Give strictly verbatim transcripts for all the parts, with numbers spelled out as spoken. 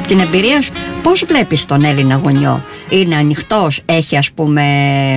Από την εμπειρία σου, πώς βλέπεις τον Έλληνα γονιό? Είναι ανοιχτός, έχει ας πούμε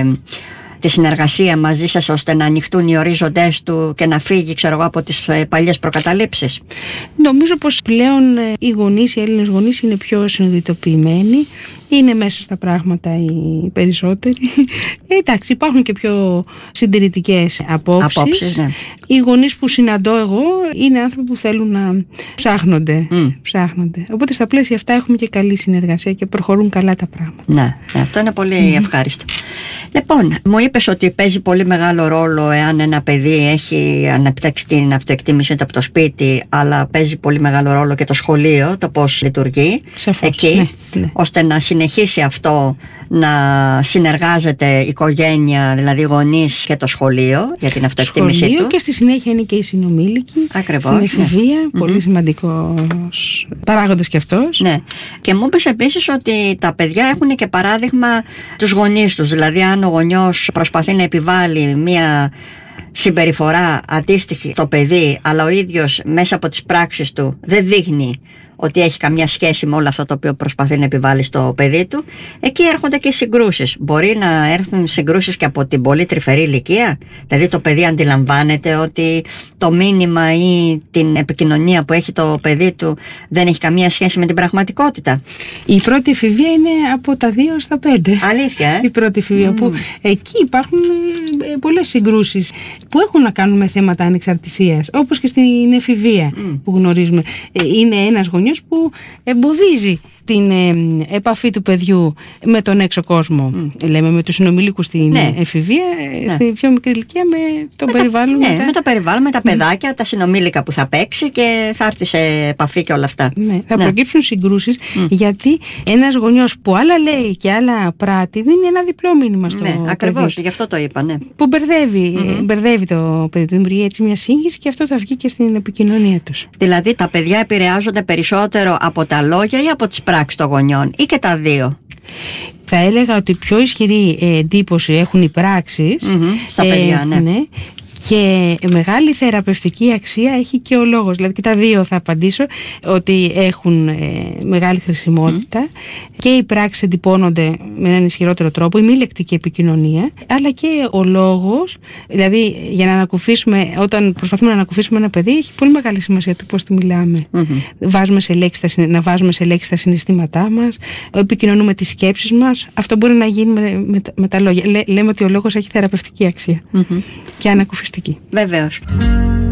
τη συνεργασία μαζί σας ώστε να ανοιχτούν οι ορίζοντές του και να φύγει, ξέρω εγώ, από τις παλιές προκαταλήψεις? Νομίζω πως πλέον οι γονείς, οι Έλληνες γονείς είναι πιο συνειδητοποιημένοι, είναι μέσα στα πράγματα οι περισσότεροι. Εντάξει, υπάρχουν και πιο συντηρητικές απόψεις. Απόψεις, ναι. Οι γονείς που συναντώ εγώ είναι άνθρωποι που θέλουν να ψάχνονται. Mm. ψάχνονται. Οπότε στα πλαίσια αυτά έχουμε και καλή συνεργασία και προχωρούν καλά τα πράγματα. Ναι, ναι, αυτό είναι πολύ mm. ευχάριστο. Λοιπόν, μου είπες ότι παίζει πολύ μεγάλο ρόλο εάν ένα παιδί έχει αναπτύξει την αυτοεκτίμηση από το σπίτι, αλλά παίζει πολύ μεγάλο ρόλο και το σχολείο, το πώς λειτουργεί. Σαφώς, εκεί, ναι, ναι. ώστε να συνεχίσει αυτό να συνεργάζεται η οικογένεια, δηλαδή οι γονείς και το σχολείο για την αυτοεκτίμησή σχολείο του. Και στη συνέχεια είναι και οι συνομήλικοι. Ακριβώς. Στην εφηβεία, ναι. πολύ mm-hmm. σημαντικός παράγοντας και αυτός. Ναι. Και μου είπες επίσης ότι τα παιδιά έχουν και παράδειγμα τους γονείς τους. Δηλαδή, αν ο γονιός προσπαθεί να επιβάλλει μία συμπεριφορά αντίστοιχη στο παιδί, αλλά ο ίδιος μέσα από τις πράξεις του δεν δείχνει ότι έχει καμία σχέση με όλο αυτό το οποίο προσπαθεί να επιβάλλει στο παιδί του, εκεί έρχονται και συγκρούσεις. Μπορεί να έρθουν συγκρούσεις και από την πολύ τρυφερή ηλικία, δηλαδή το παιδί αντιλαμβάνεται ότι το μήνυμα ή την επικοινωνία που έχει το παιδί του δεν έχει καμία σχέση με την πραγματικότητα. Η πρώτη εφηβεία είναι από τα δύο στα πέντε. Αλήθεια, ε? Η πρώτη εφηβεία, mm. που εκεί υπάρχουν πολλές συγκρούσεις που έχουν να κάνουν με θέματα ανεξαρτησίας, όπως και στην εφηβεία mm. που γνωρίζουμε. Είναι ένας γονιός που εμποδίζει την ε, επαφή του παιδιού με τον έξω κόσμο, mm. λέμε με τους συνομιλίκους στην ναι. εφηβεία, ναι. στην πιο μικρή ηλικία με το με περιβάλλον. Τα, με, ναι, τα... με το περιβάλλον, με τα παιδάκια, mm. τα συνομήλικα που θα παίξει και θα έρθει σε επαφή και όλα αυτά. Ναι, θα ναι. προκύψουν συγκρούσεις mm. γιατί ένας γονιός που άλλα λέει και άλλα πράττει δίνει ένα διπλό μήνυμα στο ναι, παιδί. Ακριβώς, γι' αυτό το είπα, ναι. Που μπερδεύει, mm-hmm. μπερδεύει το παιδί του, δημιουργεί έτσι μια σύγχυση και αυτό θα βγει και στην επικοινωνία τους. Δηλαδή τα παιδιά επηρεάζονται περισσότερο από τα λόγια ή από τις πράξεις των γονιών, ή και τα δύο? Θα έλεγα ότι πιο ισχυρή εντύπωση έχουν οι πράξεις mm-hmm, στα παιδιά, ναι. ε, ναι. Και μεγάλη θεραπευτική αξία έχει και ο λόγος. Δηλαδή και τα δύο θα απαντήσω ότι έχουν ε, μεγάλη χρησιμότητα mm. και οι πράξεις εντυπώνονται με έναν ισχυρότερο τρόπο, η μη λεκτική επικοινωνία, αλλά και ο λόγος. Δηλαδή για να ανακουφίσουμε, όταν προσπαθούμε να ανακουφίσουμε ένα παιδί, έχει πολύ μεγάλη σημασία το πώς τη μιλάμε. Mm-hmm. Βάζουμε σε λέξεις, να βάζουμε σε λέξεις τα συναισθήματά μας, επικοινωνούμε τις σκέψεις μας. Αυτό μπορεί να γίνει με, με, με τα λόγια. Λέ, λέμε ότι ο λόγος έχει θεραπευτική αξία mm-hmm. και ανακουφιστική. Βεβαίως.